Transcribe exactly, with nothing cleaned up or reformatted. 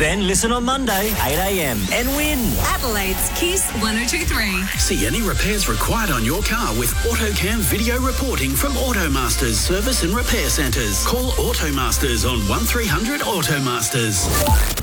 Then listen on Monday, eight a m and win. Adelaide's Kiss one oh two three. See any repairs required on your car with AutoCam video reporting from Automasters Service and Repair Centres. Call Automasters on one three hundred Automasters.